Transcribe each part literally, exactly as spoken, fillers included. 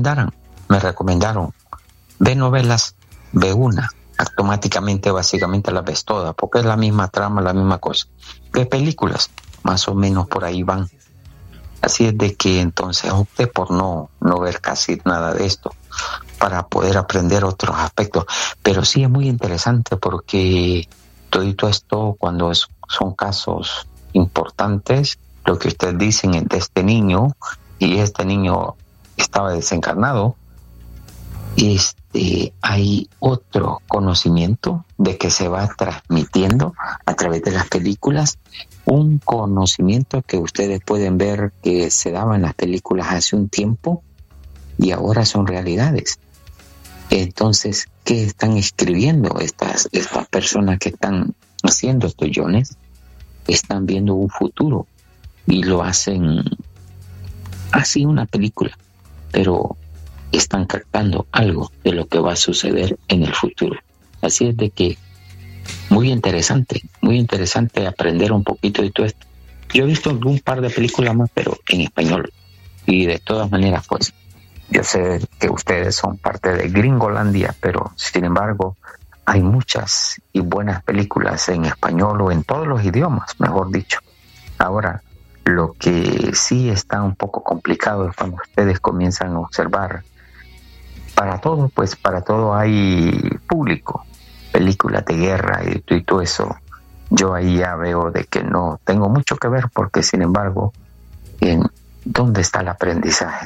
recomendaron, me recomendaron, ve novelas, ve una, automáticamente básicamente las ves todas, porque es la misma trama, la misma cosa. Ve películas, más o menos por ahí van. Así es de que entonces opté por no, no ver casi nada de esto, para poder aprender otros aspectos. Pero sí es muy interesante porque todo esto, cuando es, son casos importantes, lo que ustedes dicen de este niño, y este niño estaba desencarnado, este, hay otro conocimiento de que se va transmitiendo a través de las películas, un conocimiento que ustedes pueden ver que se daba en las películas hace un tiempo y ahora son realidades. Entonces, ¿qué están escribiendo estas, estas personas que están haciendo estos guiones? Están viendo un futuro y lo hacen así una película, pero están captando algo de lo que va a suceder en el futuro. Así es de que muy interesante, muy interesante aprender un poquito de todo esto. Yo he visto un par de películas más, pero en español. Y de todas maneras, pues, yo sé que ustedes son parte de Gringolandia, pero sin embargo, hay muchas y buenas películas en español o en todos los idiomas, mejor dicho. Ahora, lo que sí está un poco complicado es cuando ustedes comienzan a observar. Para todo, pues para todo hay público, películas de guerra y, y todo eso. Yo ahí ya veo de que no tengo mucho que ver, porque sin embargo, en ¿dónde está el aprendizaje?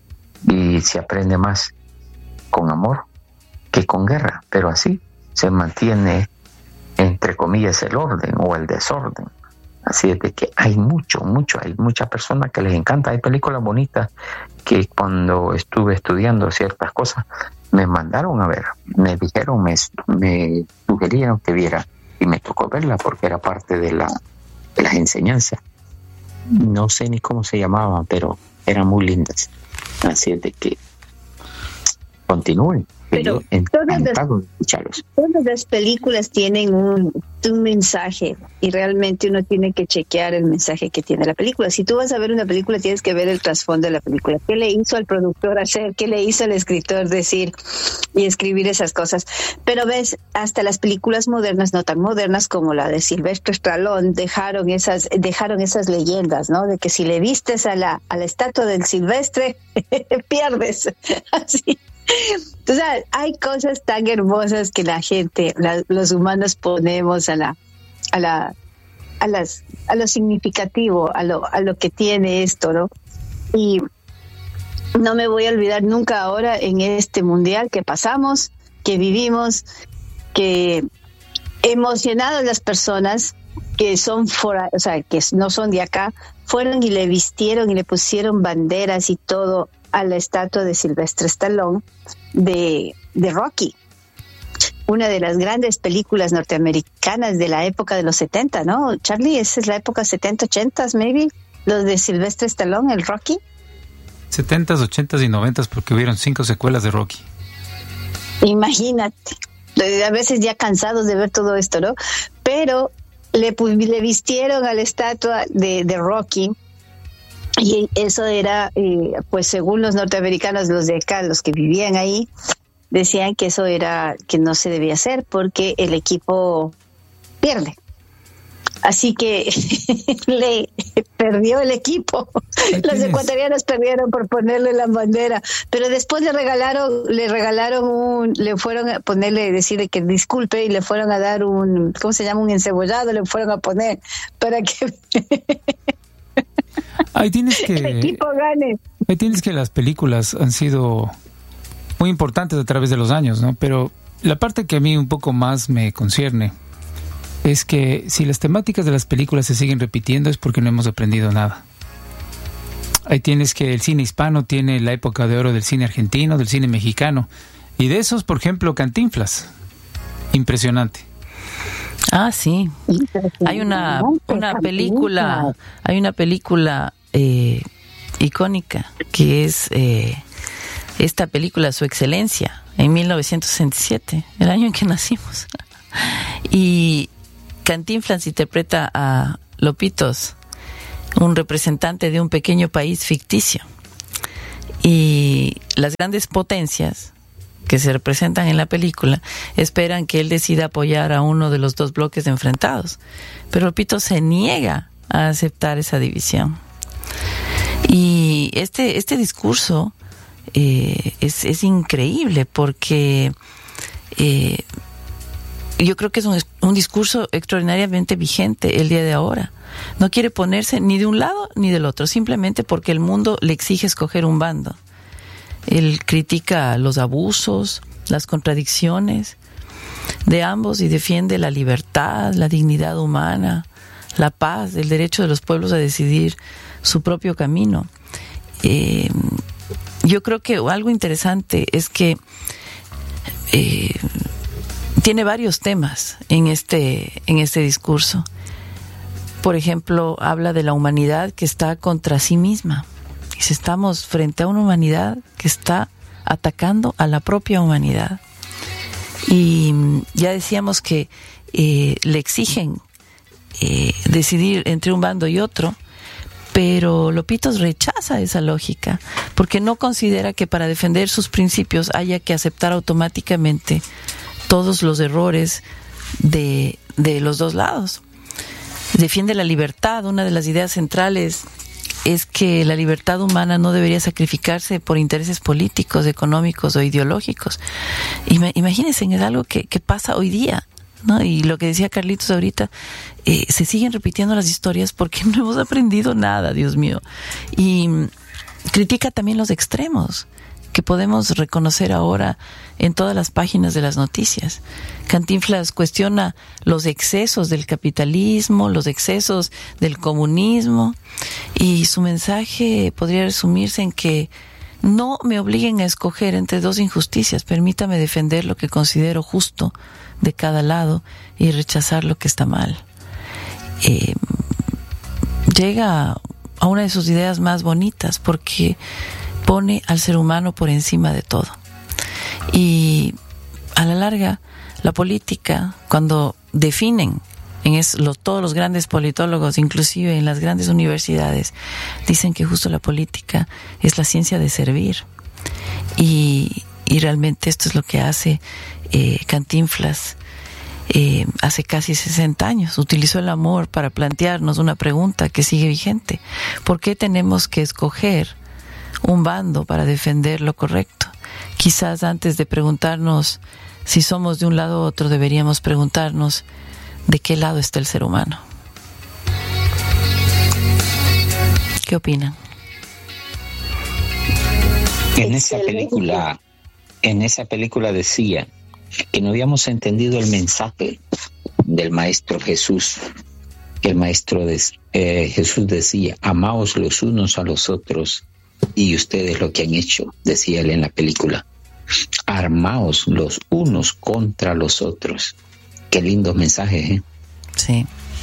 Y se aprende más con amor que con guerra, pero así se mantiene, entre comillas, el orden o el desorden. Así es de que hay mucho, mucho, hay muchas personas que les encanta. Hay películas bonitas que cuando estuve estudiando ciertas cosas me mandaron a ver, me dijeron, me, me sugirieron que viera y me tocó verla porque era parte de, la, de las enseñanzas. No sé ni cómo se llamaban, pero eran muy lindas. Así es de que continúen. Pero todas las, todas las películas tienen un, un mensaje y realmente uno tiene que chequear el mensaje que tiene la película. Si tú vas a ver una película, tienes que ver el trasfondo de la película. ¿Qué le hizo al productor hacer? ¿Qué le hizo al escritor decir y escribir esas cosas? Pero ves, hasta las películas modernas, no tan modernas como la de Sylvester Stallone, dejaron esas, dejaron esas leyendas, ¿no? De que si le vistes a la, a la estatua del Silvestre, pierdes. Así. O sea, hay cosas tan hermosas que la gente, la, los humanos ponemos a la, a la, a las, a lo significativo, a lo, a lo que tiene esto, ¿no? Y no me voy a olvidar nunca ahora en este mundial que pasamos, que vivimos, que emocionadas las personas que son fora, o sea, que no son de acá, fueron y le vistieron y le pusieron banderas y todo a la estatua de Sylvester Stallone de, de Rocky, una de las grandes películas norteamericanas de la época de los setenta, ¿no? Charlie, esa es la época setenta, ochenta, maybe, los de Sylvester Stallone, el Rocky. setentas, ochentas y noventas, porque hubieron cinco secuelas de Rocky. Imagínate, a veces ya cansados de ver todo esto, ¿no? Pero le, le vistieron a la estatua de, de Rocky. Y eso era, eh, pues según los norteamericanos, los de acá, los que vivían ahí, decían que eso era, que no se debía hacer porque el equipo pierde. Así que le perdió el equipo. Los ecuatorianos perdieron por ponerle la bandera, pero después le regalaron, le regalaron un, le fueron a ponerle, decirle que disculpe y le fueron a dar un, ¿cómo se llama? Un encebollado, le fueron a poner para que ahí tienes que el equipo gane. Ahí tienes que las películas han sido muy importantes a través de los años, ¿no? Pero la parte que a mí un poco más me concierne es que si las temáticas de las películas se siguen repitiendo es porque no hemos aprendido nada. Ahí tienes que el cine hispano tiene la época de oro del cine argentino, del cine mexicano, y de esos, por ejemplo, Cantinflas. Impresionante. Ah, sí. Hay una, una película, hay una película eh, icónica que es eh, esta película Su Excelencia, en mil novecientos sesenta y siete, el año en que nacimos. Y Cantinflas interpreta a Lopitos, un representante de un pequeño país ficticio. Y las grandes potencias que se representan en la película esperan que él decida apoyar a uno de los dos bloques enfrentados. Pero Pito se niega a aceptar esa división. Y este, este discurso eh, es, es increíble porque eh, yo creo que es un, un discurso extraordinariamente vigente el día de ahora. No quiere ponerse ni de un lado ni del otro, simplemente porque el mundo le exige escoger un bando. Él critica los abusos, las contradicciones de ambos y defiende la libertad, la dignidad humana, la paz, el derecho de los pueblos a decidir su propio camino. Eh, yo creo que algo interesante es que eh, tiene varios temas en este, en este discurso. Por ejemplo, habla de la humanidad que está contra sí misma. Dice, estamos frente a una humanidad que está atacando a la propia humanidad. Y ya decíamos que eh, le exigen eh, decidir entre un bando y otro, pero Lopitos rechaza esa lógica, porque no considera que para defender sus principios haya que aceptar automáticamente todos los errores de, de los dos lados. Defiende la libertad. Una de las ideas centrales es que la libertad humana no debería sacrificarse por intereses políticos, económicos o ideológicos. Imagínense, es algo que, que pasa hoy día, ¿no? Y lo que decía Carlitos ahorita, eh, se siguen repitiendo las historias porque no hemos aprendido nada, Dios mío. Y critica también los extremos que podemos reconocer ahora en todas las páginas de las noticias. Cantinflas cuestiona los excesos del capitalismo, los excesos del comunismo, y su mensaje podría resumirse en que no me obliguen a escoger entre dos injusticias, permítame defender lo que considero justo de cada lado y rechazar lo que está mal. Eh, llega a una de sus ideas más bonitas porque pone al ser humano por encima de todo. Y a la larga, la política, cuando definen, en es, lo, todos los grandes politólogos, inclusive en las grandes universidades, dicen que justo la política es la ciencia de servir. Y, y realmente esto es lo que hace eh, Cantinflas eh, hace casi sesenta años. Utilizó el amor para plantearnos una pregunta que sigue vigente. ¿Por qué tenemos que escoger un bando para defender lo correcto? Quizás antes de preguntarnos si somos de un lado u otro, deberíamos preguntarnos de qué lado está el ser humano. ¿Qué opinan? En esa película, en esa película decía que no habíamos entendido el mensaje del Maestro Jesús. Que el Maestro de, eh, Jesús decía, amaos los unos a los otros, y ustedes lo que han hecho, decía él en la película. Armaos los unos contra los otros. Qué lindo mensaje, ¿eh? Sí.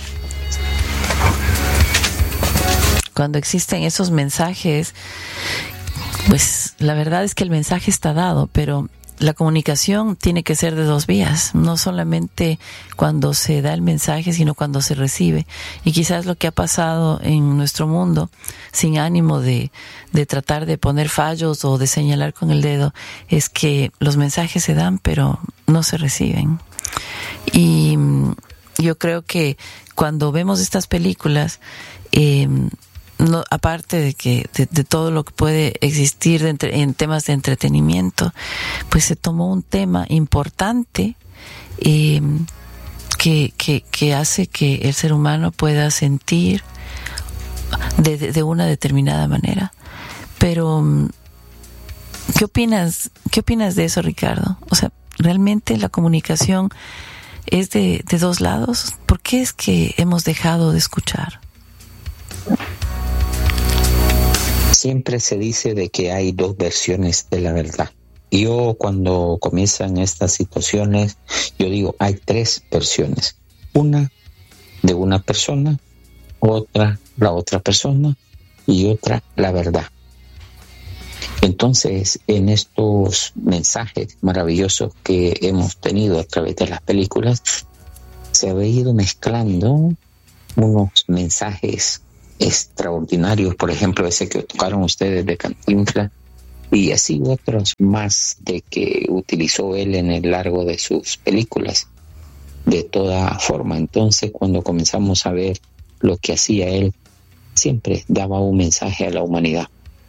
Cuando existen esos mensajes, pues la verdad es que el mensaje está dado, pero la comunicación tiene que ser de dos vías, no solamente cuando se da el mensaje, sino cuando se recibe. Y quizás lo que ha pasado en nuestro mundo, sin ánimo de, de tratar de poner fallos o de señalar con el dedo, es que los mensajes se dan, pero no se reciben. Y yo creo que cuando vemos estas películas, eh, no, aparte de que de, de todo lo que puede existir de entre, en temas de entretenimiento, pues se tomó un tema importante eh, que, que, que hace que el ser humano pueda sentir de, de, de una determinada manera. Pero ¿qué opinas? ¿Qué opinas de eso, Ricardo? O sea, ¿realmente la comunicación es de, de dos lados? ¿Por qué es que hemos dejado de escuchar? Siempre se dice de que hay dos versiones de la verdad. Yo cuando comienzan estas situaciones, yo digo, hay tres versiones. Una de una persona, otra la otra persona y otra la verdad. Entonces, en estos mensajes maravillosos que hemos tenido a través de las películas, se ha ido mezclando unos mensajes extraordinarios, por ejemplo ese que tocaron ustedes de Cantinflas, y así otros más de que utilizó él en el largo de sus películas, de toda forma. Entonces, cuando comenzamos a ver lo que hacía él, siempre daba un mensaje a la humanidad.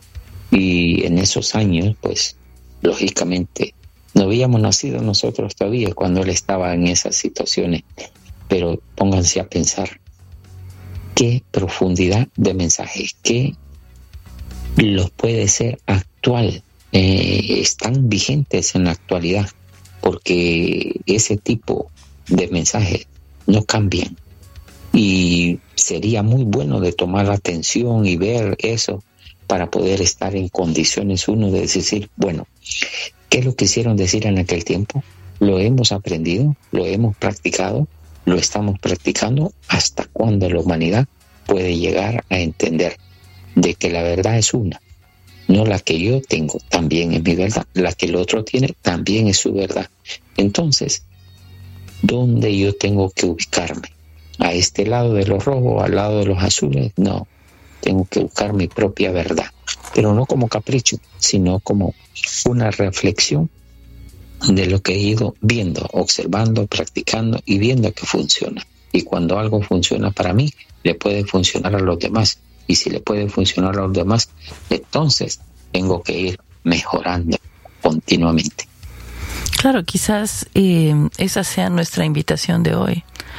Y en esos años, pues, lógicamente, no habíamos nacido nosotros todavía cuando él estaba en esas situaciones, pero pónganse a pensar qué profundidad de mensajes, qué los puede ser actual, eh, están vigentes en la actualidad, porque ese tipo de mensajes no cambian, y sería muy bueno de tomar atención y ver eso para poder estar en condiciones uno de decir, bueno, ¿qué es lo que quisieron decir en aquel tiempo? Lo hemos aprendido, lo hemos practicado, lo estamos practicando. ¿Hasta cuándo la humanidad puede llegar a entender de que la verdad es una? No la que yo tengo también es mi verdad, la que el otro tiene también es su verdad. Entonces, ¿dónde yo tengo que ubicarme? ¿A este lado de los rojos, al lado de los azules? No, tengo que buscar mi propia verdad, pero no como capricho, sino como una reflexión de lo que he ido viendo, observando, practicando y viendo que funciona. Y cuando algo funciona para mí, le puede funcionar a los demás. Y si le puede funcionar a los demás, entonces tengo que ir mejorando continuamente. Claro, quizás eh, esa sea nuestra invitación de hoy.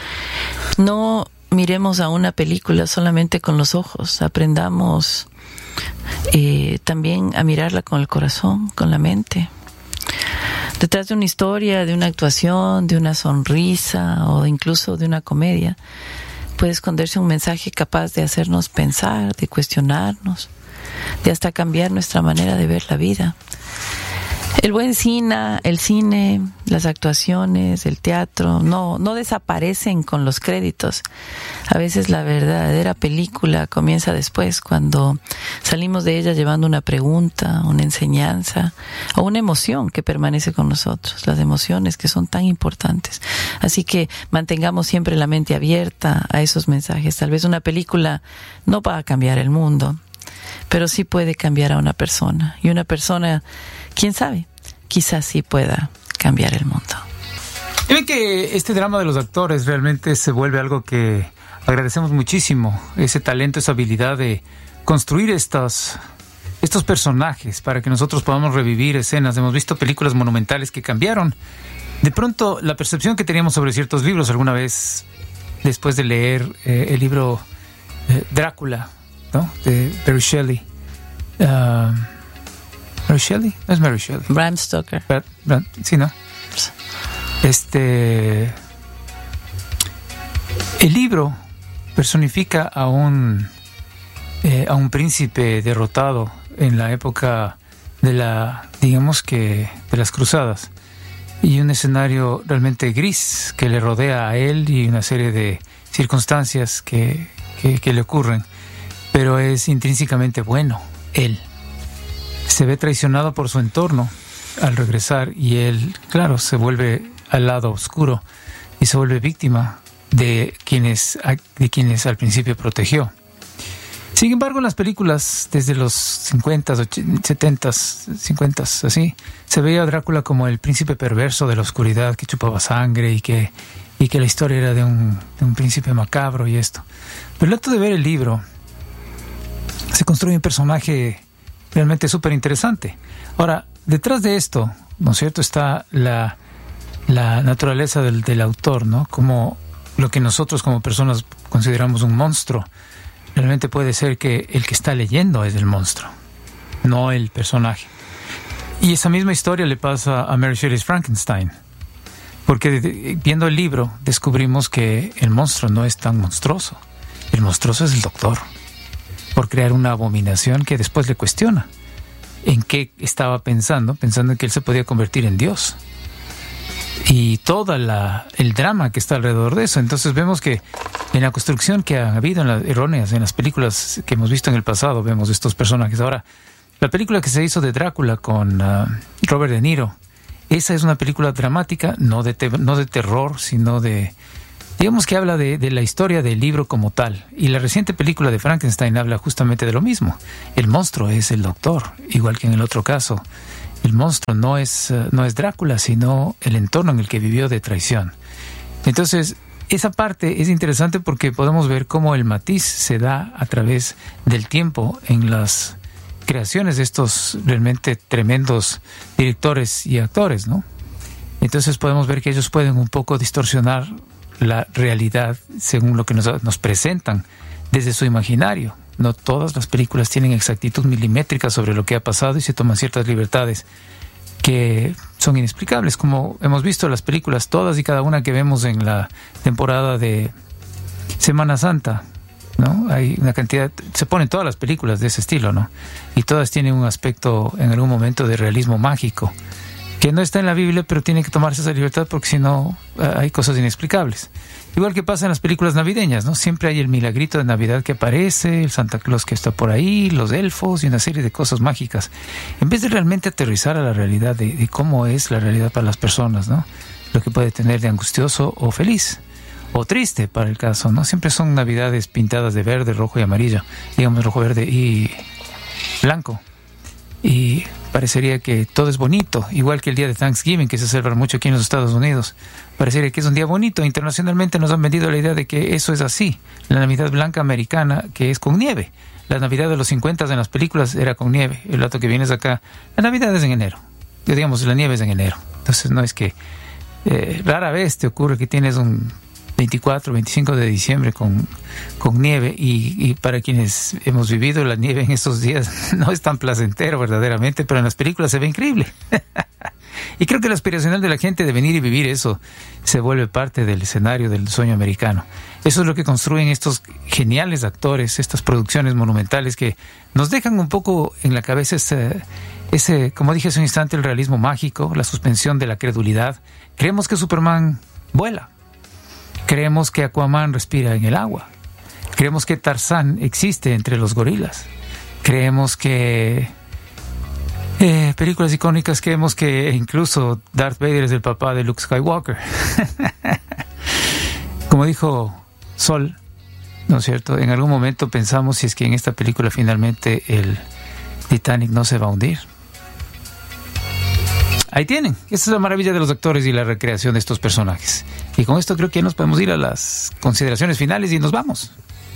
No miremos a una película solamente con los ojos, aprendamos eh, también a mirarla con el corazón, con la mente. Detrás de una historia, de una actuación, de una sonrisa o incluso de una comedia, puede esconderse un mensaje capaz de hacernos pensar, de cuestionarnos, de hasta cambiar nuestra manera de ver la vida. El buen cine, el cine, las actuaciones, el teatro, no, no desaparecen con los créditos. A veces la verdadera película comienza después, cuando salimos de ella llevando una pregunta, una enseñanza o una emoción que permanece con nosotros. Las emociones que son tan importantes. Así que mantengamos siempre la mente abierta a esos mensajes. Tal vez una película no va a cambiar el mundo, pero sí puede cambiar a una persona. Y una persona, quién sabe, quizás sí pueda cambiar el mundo. Y ven que este drama de los actores realmente se vuelve algo que agradecemos muchísimo. Ese talento, esa habilidad de construir estos, estos personajes para que nosotros podamos revivir escenas. Hemos visto películas monumentales que cambiaron de pronto la percepción que teníamos sobre ciertos libros. Alguna vez, después de leer eh, el libro eh, Drácula, ¿no?, de Mary Shelley. Uh, ¿Mary Shelley? No es Mary Shelley. Bram Stoker. Brad, Brad, sí, ¿no? Este... El libro personifica a un, eh, a un príncipe derrotado en la época de la, digamos que, de las cruzadas. Y un escenario realmente gris que le rodea a él y una serie de circunstancias que, que, que le ocurren. Pero es intrínsecamente bueno, él. Se ve traicionado por su entorno al regresar y él, claro, se vuelve al lado oscuro y se vuelve víctima de quienes, de quienes al principio protegió. Sin embargo, en las películas desde los cincuenta, setenta, cincuenta, así, se veía a Drácula como el príncipe perverso de la oscuridad que chupaba sangre y que, y que la historia era de un, de un príncipe macabro y esto. Pero el acto de ver el libro, se construye un personaje realmente súper interesante. Ahora, detrás de esto, ¿no es cierto?, está la, la naturaleza del, del autor, ¿no? Como lo que nosotros como personas consideramos un monstruo, realmente puede ser que el que está leyendo es el monstruo, no el personaje. Y esa misma historia le pasa a Mary Shelley's Frankenstein, porque de, viendo el libro descubrimos que el monstruo no es tan monstruoso. El monstruoso es el doctor, por crear una abominación que después le cuestiona en qué estaba pensando, pensando en que él se podía convertir en Dios. Y todo la, el drama que está alrededor de eso. Entonces vemos que en la construcción que ha habido en las erróneas, en las películas que hemos visto en el pasado, vemos estos personajes. Ahora, la película que se hizo de Drácula con uh, Robert De Niro, esa es una película dramática, no de, te- no de terror, sino de, digamos que habla de, de la historia del libro como tal. Y la reciente película de Frankenstein habla justamente de lo mismo. El monstruo es el doctor, igual que en el otro caso. El monstruo no es, uh, no es Drácula, sino el entorno en el que vivió de traición. Entonces, esa parte es interesante porque podemos ver cómo el matiz se da a través del tiempo en las creaciones de estos realmente tremendos directores y actores, ¿no? Entonces podemos ver que ellos pueden un poco distorsionar la realidad según lo que nos, nos presentan desde su imaginario. No todas las películas tienen exactitud milimétrica sobre lo que ha pasado y se toman ciertas libertades que son inexplicables, como hemos visto las películas, todas y cada una que vemos en la temporada de Semana Santa, ¿no? Hay una cantidad, se ponen todas las películas de ese estilo, ¿no? Y todas tienen un aspecto en algún momento de realismo mágico, que no está en la Biblia, pero tiene que tomarse esa libertad porque si no hay cosas inexplicables. Igual que pasa en las películas navideñas, ¿no? Siempre hay el milagrito de Navidad que aparece, el Santa Claus que está por ahí, los elfos y una serie de cosas mágicas. En vez de realmente aterrizar a la realidad de, de cómo es la realidad para las personas, ¿no? Lo que puede tener de angustioso o feliz, o triste para el caso, ¿no? Siempre son Navidades pintadas de verde, rojo y amarillo, digamos rojo, verde y blanco. Y parecería que todo es bonito, igual que el día de Thanksgiving, que se celebra mucho aquí en los Estados Unidos. Parecería que es un día bonito. Internacionalmente nos han vendido la idea de que eso es así. La Navidad blanca americana, que es con nieve. La Navidad de los cincuenta en las películas era con nieve. El dato que vienes acá, la Navidad es en enero. Digamos, la nieve es en enero. Entonces no es que eh, rara vez te ocurre que tienes un veinticuatro, veinticinco de diciembre con, con nieve y, y para quienes hemos vivido la nieve en estos días no es tan placentero verdaderamente, pero en las películas se ve increíble. Y creo que lo aspiracional de la gente de venir y vivir eso se vuelve parte del escenario del sueño americano. Eso es lo que construyen estos geniales actores, estas producciones monumentales que nos dejan un poco en la cabeza ese, ese, como dije hace un instante, el realismo mágico, la suspensión de la credulidad. Creemos que Superman vuela. Creemos que Aquaman respira en el agua. Creemos que Tarzán existe entre los gorilas. Creemos que eh, películas icónicas, creemos que incluso Darth Vader es el papá de Luke Skywalker. Como dijo Sol, ¿no es cierto? En algún momento pensamos si es que en esta película finalmente el Titanic no se va a hundir. Ahí tienen. Esta es la maravilla de los actores y la recreación de estos personajes. Y con esto creo que ya nos podemos ir a las consideraciones finales y nos vamos.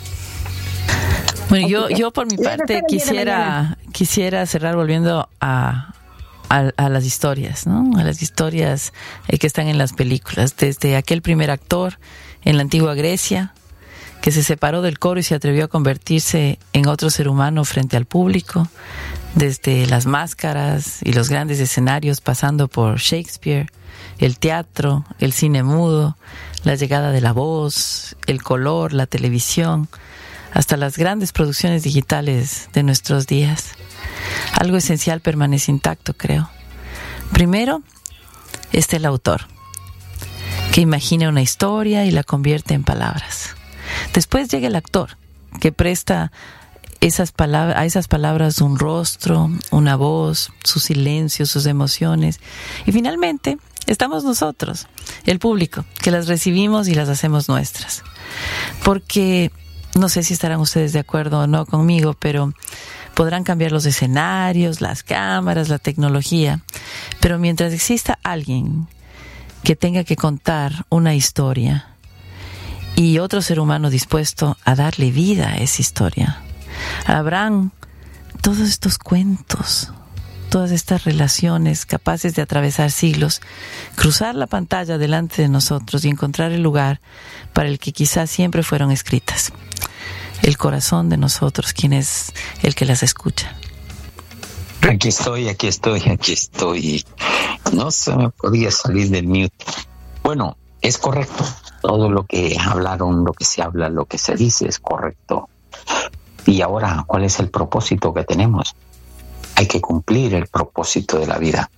Bueno, yo, yo por mi parte quisiera, quisiera cerrar volviendo a, a, a las historias, ¿no? A las historias eh, que están en las películas. Desde aquel primer actor en la antigua Grecia, que se separó del coro y se atrevió a convertirse en otro ser humano frente al público, desde las máscaras y los grandes escenarios, pasando por Shakespeare, el teatro, el cine mudo, la llegada de la voz, el color, la televisión, hasta las grandes producciones digitales de nuestros días. Algo esencial permanece intacto, creo. Primero, está el autor, que imagina una historia y la convierte en palabras. Después llega el actor, que presta esas palabras, a esas palabras un rostro, una voz, su silencio, sus emociones. Y finalmente estamos nosotros, el público, que las recibimos y las hacemos nuestras. Porque, no sé si estarán ustedes de acuerdo o no conmigo, pero podrán cambiar los escenarios, las cámaras, la tecnología, pero mientras exista alguien que tenga que contar una historia y otro ser humano dispuesto a darle vida a esa historia, habrán todos estos cuentos, todas estas relaciones capaces de atravesar siglos, cruzar la pantalla delante de nosotros y encontrar el lugar para el que quizás siempre fueron escritas. El corazón de nosotros, quien es el que las escucha. Aquí estoy, aquí estoy, aquí estoy. No se me podía salir del mute. Bueno, es correcto. Todo lo que hablaron, lo que se habla, lo que se dice es correcto. Y ahora, ¿cuál es el propósito que tenemos? Hay que cumplir el propósito de la vida.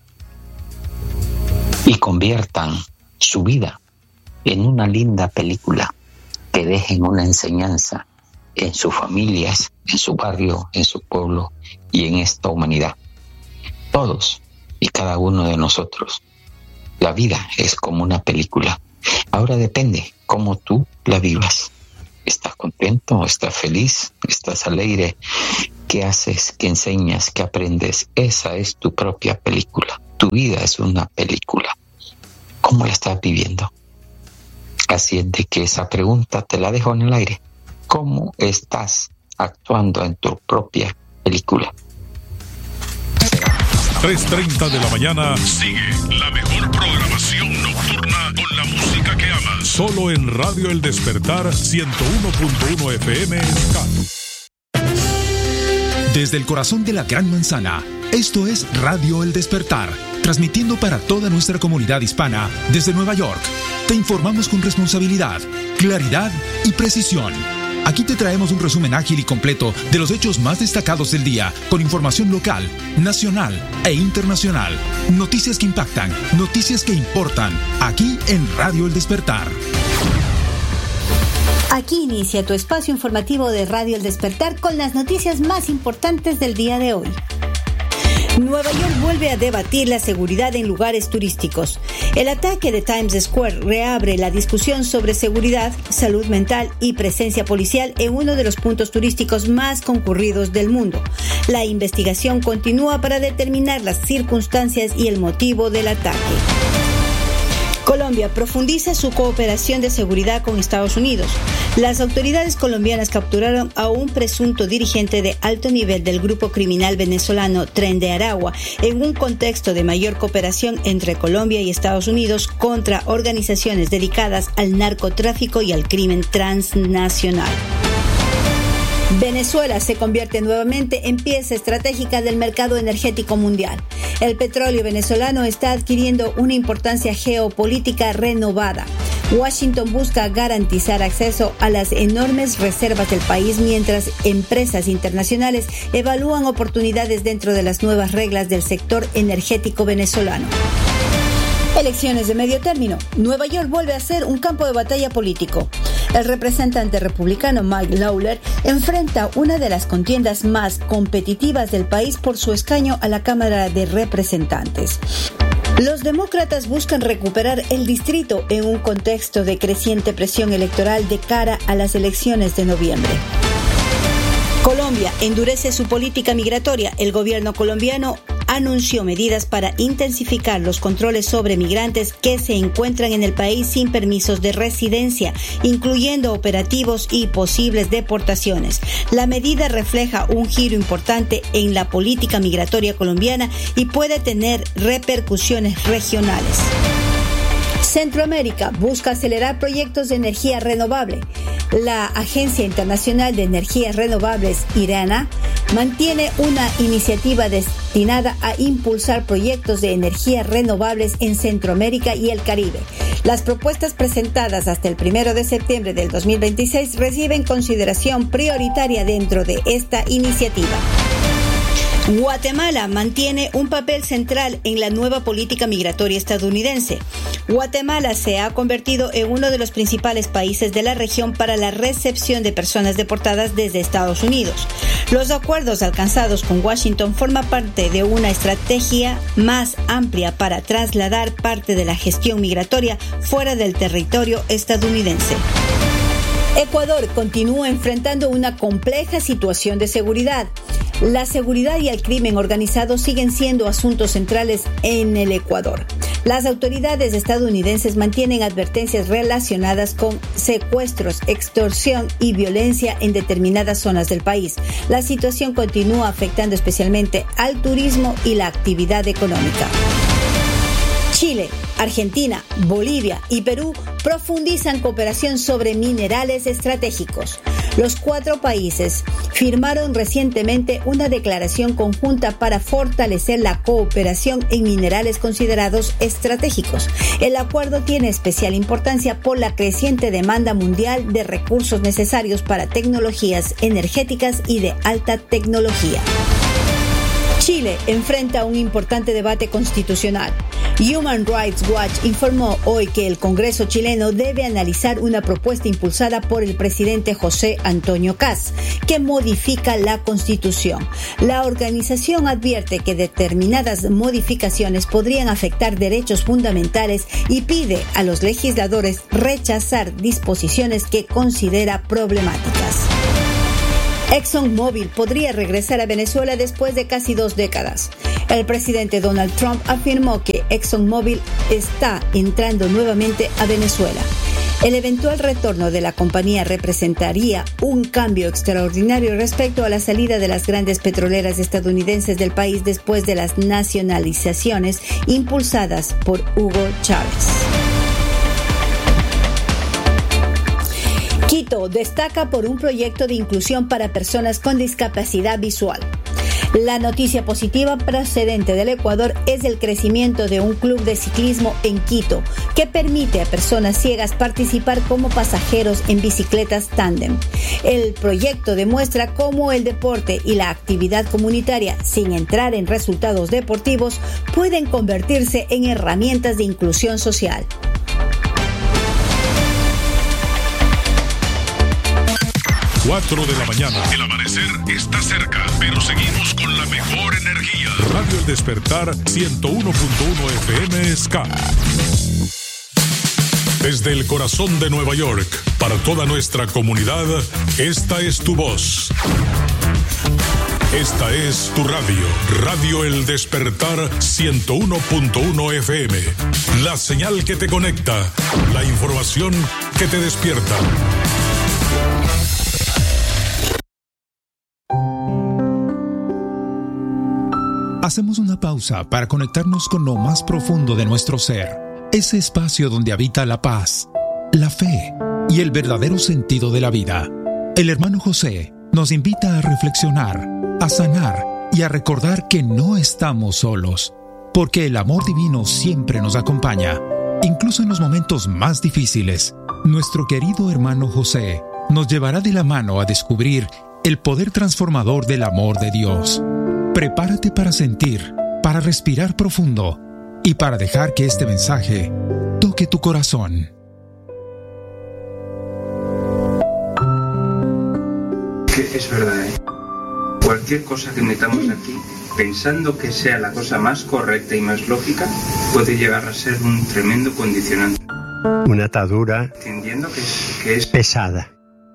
Y conviertan su vida en una linda película que dejen una enseñanza en sus familias, en su barrio, en su pueblo y en esta humanidad. Todos y cada uno de nosotros. La vida es como una película Ahora depende cómo tú la vivas. ¿Estás contento? ¿Estás feliz? ¿Estás alegre? ¿Qué haces? ¿Qué enseñas? ¿Qué aprendes? Esa es tu propia película. Tu vida es una película. ¿Cómo la estás viviendo? Así es de que esa pregunta te la dejo en el aire. ¿Cómo estás actuando en tu propia película? tres treinta de la mañana. Sigue la mejor programación nocturna con la música que amas. Solo en Radio El Despertar ciento uno punto uno F M. Desde el corazón de la Gran Manzana, esto es Radio El Despertar, transmitiendo para toda nuestra comunidad hispana desde Nueva York. Te informamos con responsabilidad, claridad y precisión. Aquí te traemos un resumen ágil y completo de los hechos más destacados del día, con información local, nacional e internacional. Noticias que impactan, noticias que importan, aquí en Radio El Despertar. Aquí inicia tu espacio informativo de Radio El Despertar con las noticias más importantes del día de hoy. Nueva York vuelve a debatir la seguridad en lugares turísticos. El ataque de Times Square reabre la discusión sobre seguridad, salud mental y presencia policial en uno de los puntos turísticos más concurridos del mundo. La investigación continúa para determinar las circunstancias y el motivo del ataque. Colombia profundiza su cooperación de seguridad con Estados Unidos. Las autoridades colombianas capturaron a un presunto dirigente de alto nivel del grupo criminal venezolano Tren de Aragua en un contexto de mayor cooperación entre Colombia y Estados Unidos contra organizaciones dedicadas al narcotráfico y al crimen transnacional. Venezuela se convierte nuevamente en pieza estratégica del mercado energético mundial. El petróleo venezolano está adquiriendo una importancia geopolítica renovada. Washington busca garantizar acceso a las enormes reservas del país mientras empresas internacionales evalúan oportunidades dentro de las nuevas reglas del sector energético venezolano. Elecciones de medio término. Nueva York vuelve a ser un campo de batalla político. El representante republicano Mike Lawler enfrenta una de las contiendas más competitivas del país por su escaño a la Cámara de Representantes. Los demócratas buscan recuperar el distrito en un contexto de creciente presión electoral de cara a las elecciones de noviembre. Colombia endurece su política migratoria. El gobierno colombiano anunció medidas para intensificar los controles sobre migrantes que se encuentran en el país sin permisos de residencia, incluyendo operativos y posibles deportaciones. La medida refleja un giro importante en la política migratoria colombiana y puede tener repercusiones regionales. Centroamérica busca acelerar proyectos de energía renovable. La Agencia Internacional de Energías Renovables, IRENA, mantiene una iniciativa destinada a impulsar proyectos de energías renovables en Centroamérica y el Caribe. Las propuestas presentadas hasta el primero de septiembre del dos mil veintiséis reciben consideración prioritaria dentro de esta iniciativa. Guatemala mantiene un papel central en la nueva política migratoria estadounidense. Guatemala se ha convertido en uno de los principales países de la región para la recepción de personas deportadas desde Estados Unidos. Los acuerdos alcanzados con Washington forman parte de una estrategia más amplia para trasladar parte de la gestión migratoria fuera del territorio estadounidense. Ecuador continúa enfrentando una compleja situación de seguridad. La seguridad y el crimen organizado siguen siendo asuntos centrales en el Ecuador. Las autoridades estadounidenses mantienen advertencias relacionadas con secuestros, extorsión y violencia en determinadas zonas del país. La situación continúa afectando especialmente al turismo y la actividad económica. Chile, Argentina, Bolivia y Perú profundizan cooperación sobre minerales estratégicos. Los cuatro países firmaron recientemente una declaración conjunta para fortalecer la cooperación en minerales considerados estratégicos. El acuerdo tiene especial importancia por la creciente demanda mundial de recursos necesarios para tecnologías energéticas y de alta tecnología. Chile enfrenta un importante debate constitucional. Human Rights Watch informó hoy que el Congreso chileno debe analizar una propuesta impulsada por el presidente José Antonio Kast, que modifica la Constitución. La organización advierte que determinadas modificaciones podrían afectar derechos fundamentales y pide a los legisladores rechazar disposiciones que considera problemáticas. ExxonMobil podría regresar a Venezuela después de casi dos décadas. El presidente Donald Trump afirmó que ExxonMobil está entrando nuevamente a Venezuela. El eventual retorno de la compañía representaría un cambio extraordinario respecto a la salida de las grandes petroleras estadounidenses del país después de las nacionalizaciones impulsadas por Hugo Chávez. Quito destaca por un proyecto de inclusión para personas con discapacidad visual. La noticia positiva procedente del Ecuador es el crecimiento de un club de ciclismo en Quito que permite a personas ciegas participar como pasajeros en bicicletas tándem. El proyecto demuestra cómo el deporte y la actividad comunitaria, sin entrar en resultados deportivos, pueden convertirse en herramientas de inclusión social. cuatro de la mañana. El amanecer está cerca, pero seguimos con la mejor energía. Radio El Despertar ciento uno punto uno F M Ska. Desde el corazón de Nueva York, para toda nuestra comunidad, esta es tu voz. Esta es tu radio, Radio El Despertar ciento uno punto uno F M. La señal que te conecta, la información que te despierta. Hacemos una pausa para conectarnos con lo más profundo de nuestro ser, ese espacio donde habita la paz, la fe y el verdadero sentido de la vida. El hermano José nos invita a reflexionar, a sanar y a recordar que no estamos solos, porque el amor divino siempre nos acompaña, incluso en los momentos más difíciles. Nuestro querido hermano José nos llevará de la mano a descubrir el poder transformador del amor de Dios. Prepárate para sentir, para respirar profundo y para dejar que este mensaje toque tu corazón. Que es verdad, ¿eh? Cualquier cosa que metamos aquí, pensando que sea la cosa más correcta y más lógica, puede llegar a ser un tremendo condicionante. Una atadura Entendiendo que es, que es pesada.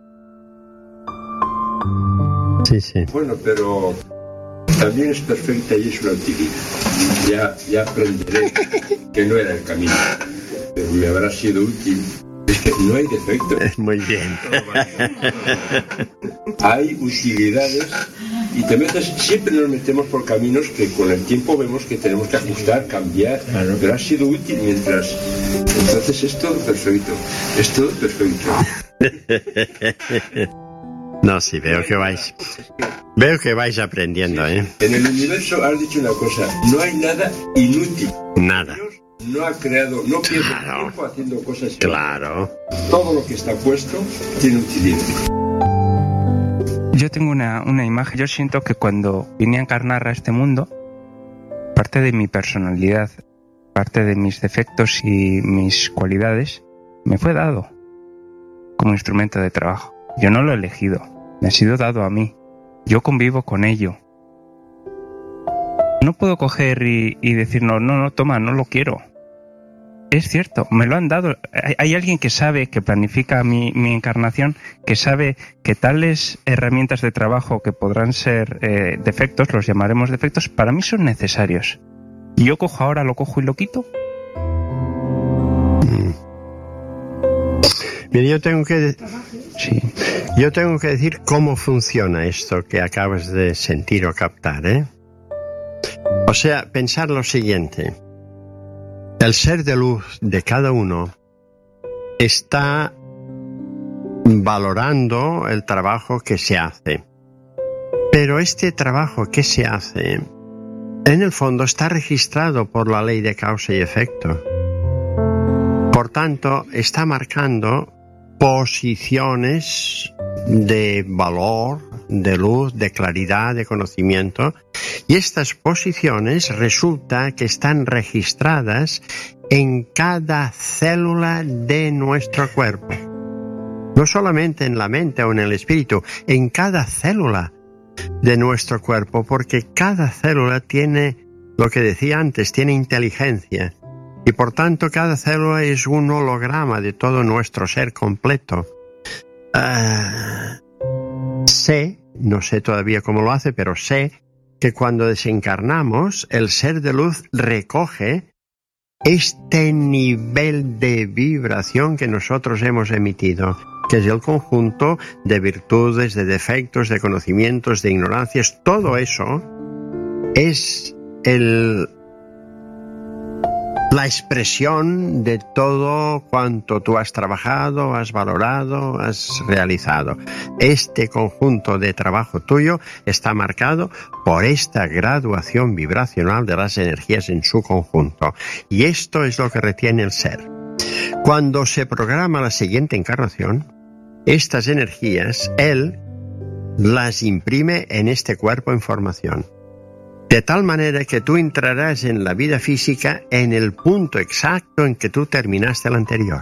Sí, sí. Bueno, pero también es perfecta y es una utilidad. Ya, ya aprenderé que no era el camino, pero me habrá sido útil. Es que no hay defecto. Muy bien. Hay utilidades y te metes, siempre nos metemos por caminos que con el tiempo vemos que tenemos que ajustar, cambiar, claro. Pero ha sido útil mientras. Entonces es todo perfecto. Es todo perfecto. No, sí, veo que vais. Veo que vais aprendiendo, ¿eh? En el universo has dicho una cosa, no hay nada inútil. Nada. Dios no ha creado, no pierde Claro. tiempo haciendo cosas. Claro. Todo lo que está puesto tiene utilidad. Yo tengo una, una imagen, yo siento que cuando vine a encarnar a este mundo, parte de mi personalidad, parte de mis defectos y mis cualidades, me fue dado como instrumento de trabajo. Yo no lo he elegido, me ha sido dado a mí. Yo convivo con ello. No puedo coger y, y decir, no, no, no, toma, no lo quiero. Es cierto, me lo han dado. Hay, hay alguien que sabe, que planifica mi, mi encarnación, que sabe que tales herramientas de trabajo que podrán ser eh, defectos, los llamaremos defectos, para mí son necesarios. Y yo cojo ahora, lo cojo y lo quito. Mm. Mira, yo tengo que... Sí. Yo tengo que decir cómo funciona esto que acabas de sentir o captar, ¿eh? O sea, pensar lo siguiente. El ser de luz de cada uno está valorando el trabajo que se hace. Pero este trabajo que se hace, en el fondo, está registrado por la ley de causa y efecto. Por tanto, está marcando posiciones de valor, de luz, de claridad, de conocimiento, y estas posiciones resulta que están registradas en cada célula de nuestro cuerpo. No solamente en la mente o en el espíritu, en cada célula de nuestro cuerpo, porque cada célula tiene, lo que decía antes, tiene inteligencia, y por tanto cada célula es un holograma de todo nuestro ser completo. Uh, sé, no sé todavía cómo lo hace, pero sé que cuando desencarnamos, el ser de luz recoge este nivel de vibración que nosotros hemos emitido, que es el conjunto de virtudes, de defectos, de conocimientos, de ignorancias. Todo eso es el, la expresión de todo cuanto tú has trabajado, has valorado, has realizado. Este conjunto de trabajo tuyo está marcado por esta graduación vibracional de las energías en su conjunto. Y esto es lo que retiene el ser. Cuando se programa la siguiente encarnación, estas energías, él las imprime en este cuerpo en formación. De tal manera que tú entrarás en la vida física en el punto exacto en que tú terminaste el anterior.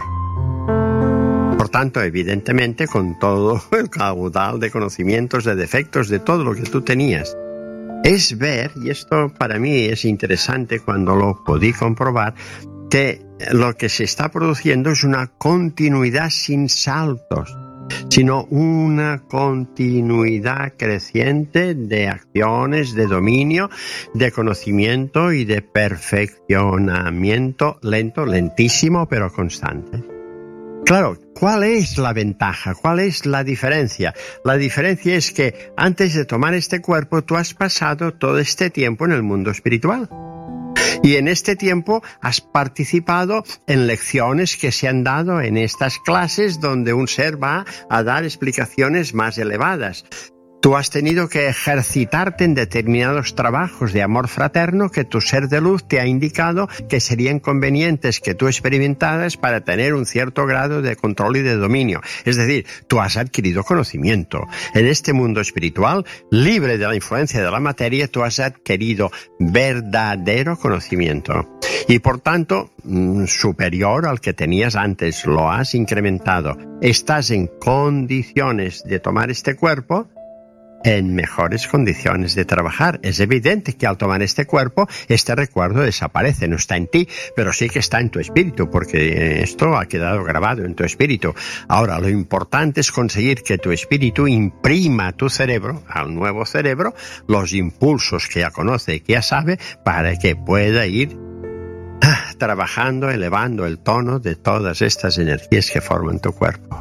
Por tanto, evidentemente, con todo el caudal de conocimientos, de defectos, de todo lo que tú tenías. Es ver, y esto para mí es interesante cuando lo podí comprobar, que lo que se está produciendo es una continuidad sin saltos, sino una continuidad creciente de acciones, de dominio, de conocimiento y de perfeccionamiento lento, lentísimo, pero constante. Claro, ¿cuál es la ventaja? ¿Cuál es la diferencia? La diferencia es que antes de tomar este cuerpo, tú has pasado todo este tiempo en el mundo espiritual. Y en este tiempo has participado en lecciones que se han dado en estas clases donde un ser va a dar explicaciones más elevadas. Tú has tenido que ejercitarte en determinados trabajos de amor fraterno que tu ser de luz te ha indicado que serían convenientes que tú experimentaras para tener un cierto grado de control y de dominio. Es decir, tú has adquirido conocimiento. En este mundo espiritual, libre de la influencia de la materia, tú has adquirido verdadero conocimiento. Y por tanto, superior al que tenías antes, lo has incrementado. Estás en condiciones de tomar este cuerpo en mejores condiciones de trabajar. Es evidente que al tomar este cuerpo, este recuerdo desaparece, no está en ti, pero sí que está en tu espíritu, porque esto ha quedado grabado en tu espíritu. Ahora, lo importante es conseguir que tu espíritu imprima a tu cerebro, al nuevo cerebro, los impulsos que ya conoce y que ya sabe, para que pueda ir ah, trabajando, elevando el tono de todas estas energías que forman tu cuerpo.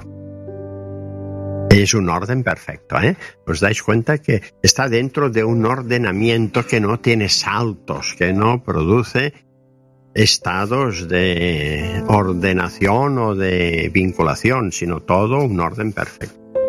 Es un orden perfecto, ¿eh? Os dais cuenta que está dentro de un ordenamiento que no tiene saltos, que no produce estados de ordenación o de vinculación, sino todo un orden perfecto.